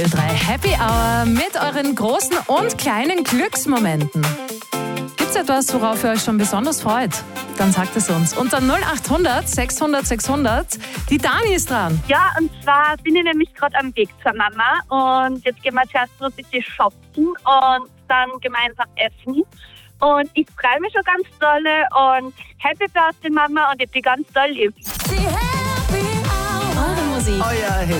3 Happy Hour mit euren großen und kleinen Glücksmomenten. Gibt's etwas, worauf ihr euch schon besonders freut? Dann sagt es uns. Unter 0800 600 600. Die Dani ist dran. Ja, und zwar bin ich nämlich gerade am Weg zur Mama und jetzt gehen wir zuerst noch ein bisschen shoppen und dann gemeinsam essen. Und ich freue mich schon ganz doll und Happy Birthday Mama und ich bin ganz doll lieb. Eure Musik. Euer Hit